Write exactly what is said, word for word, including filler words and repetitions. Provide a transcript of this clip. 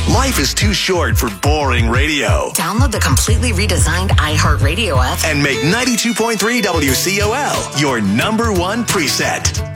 Life is too short for boring radio. Download the completely redesigned iHeartRadio app and make ninety-two point three W C O L your number one preset.